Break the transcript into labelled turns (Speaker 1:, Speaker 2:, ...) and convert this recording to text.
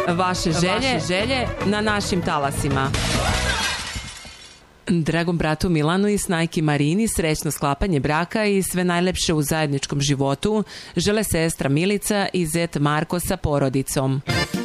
Speaker 1: Vaše želje na našim talasima. Dragom bratu Milanu i snajki Marini srećno sklapanje braka i sve najlepše u zajedničkom životu žele sestra Milica i zet Marko sa porodicom.